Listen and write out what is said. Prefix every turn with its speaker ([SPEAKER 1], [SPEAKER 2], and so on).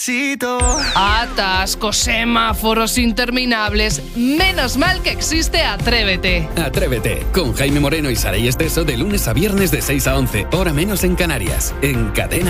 [SPEAKER 1] Atascos, semáforos interminables. Menos mal que existe Atrévete.
[SPEAKER 2] Atrévete, con Jaime Moreno y Saray Esteso de lunes a viernes de 6 a 11, hora menos en Canarias, en Cadena.